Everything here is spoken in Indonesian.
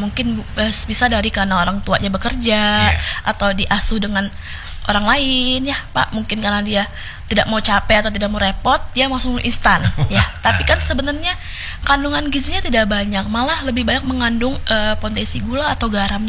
mungkin bisa dari karena orang tuanya bekerja atau diasuh dengan orang lain ya Pak, mungkin karena dia tidak mau capek atau tidak mau repot, dia langsung instan ya. Tapi kan sebenarnya kandungan gizinya tidak banyak, malah lebih banyak mengandung potensi gula atau garam